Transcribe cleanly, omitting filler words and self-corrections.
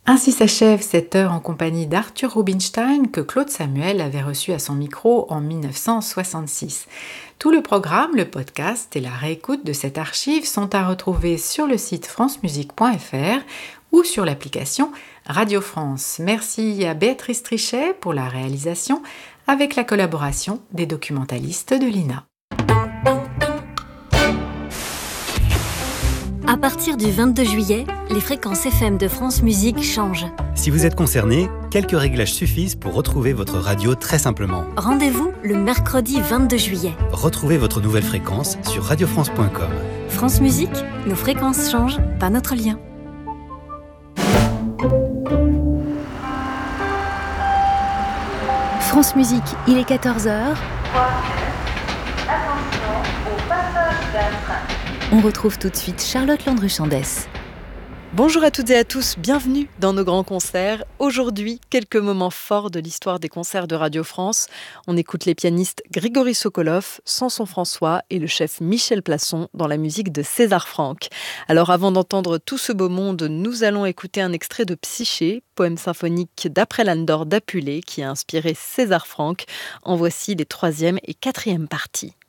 Ainsi s'achève cette heure en compagnie d'Arthur Rubinstein que Claude Samuel avait reçu à son micro en 1966. Tout le programme, le podcast et la réécoute de cette archive sont à retrouver sur le site francemusique.fr ou sur l'application Radio France. Merci à Béatrice Trichet pour la réalisation avec la collaboration des documentalistes de l'INA. À partir du 22 juillet, les fréquences FM de France Musique changent. Si vous êtes concerné, quelques réglages suffisent pour retrouver votre radio très simplement. Rendez-vous le mercredi 22 juillet. Retrouvez votre nouvelle fréquence sur radiofrance.com. France Musique, nos fréquences changent, pas notre lien. France Musique, il est 14h. Attention au passage d'un train. On retrouve tout de suite Charlotte Landru-Chandès. Bonjour à toutes et à tous, bienvenue dans nos grands concerts. Aujourd'hui, quelques moments forts de l'histoire des concerts de Radio France. On écoute les pianistes Grigory Sokolov, Samson François et le chef Michel Plasson dans la musique de César Franck. Alors avant d'entendre tout ce beau monde, nous allons écouter un extrait de Psyché, poème symphonique d'après Landor d'Apulée qui a inspiré César Franck. En voici les 3e et 4e parties.